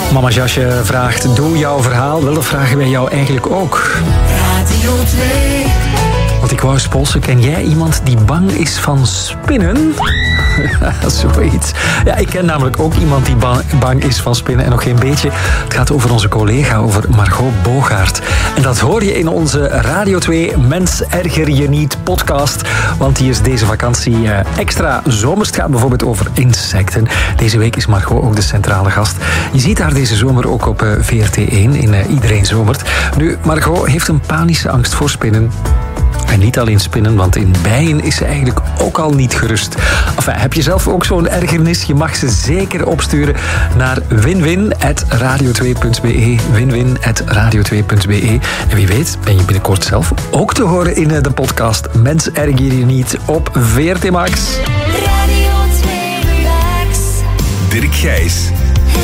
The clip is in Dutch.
Mama Jasje vraagt, doe jouw verhaal. Wel, dat vragen wij jou eigenlijk ook. Radio 2. Want ik wou eens polsen, ken jij iemand die bang is van spinnen? Zoiets. Ja, ik ken namelijk ook iemand die bang is van spinnen en nog geen beetje. Het gaat over onze collega, over Margot Bogaert. En dat hoor je in onze Radio 2 Mens Erger Je Niet podcast. Want die is deze vakantie extra zomers. Het gaat bijvoorbeeld over insecten. Deze week is Margot ook de centrale gast. Je ziet haar deze zomer ook op VRT1 in Iedereen Zomert. Nu, Margot heeft een panische angst voor spinnen. En niet alleen spinnen, want in bijen is ze eigenlijk ook al niet gerust. Enfin, heb je zelf ook zo'n ergernis? Je mag ze zeker opsturen naar winwin@radio2.be. winwin@radio2.be. En wie weet ben je binnenkort zelf ook te horen in de podcast Mens Erger Je Niet op VRT Max. Radio 2 Max. Dirk Gijs.